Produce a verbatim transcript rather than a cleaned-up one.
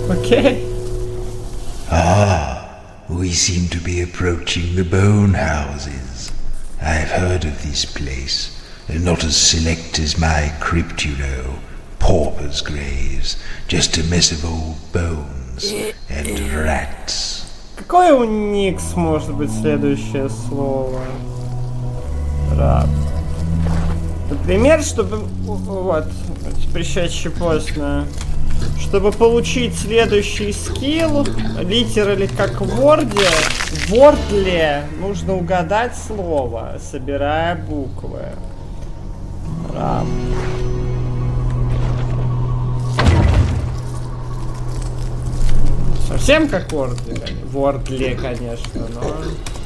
Окей. Ah, we seem to be approaching the bone houses. I've heard of this place. They're not as select as my crypt, you know. Paupers' graves. Just a mess of old bones and rats. Какое у Никс может быть следующее слово? Раб. Например, чтобы... Вот. Теперь сейчас поздно. Чтобы получить следующий скилл, литерали как в Ворде, в Вордле нужно угадать слово, собирая буквы. Раб. Совсем как в Вордле, в Вордле, конечно, но...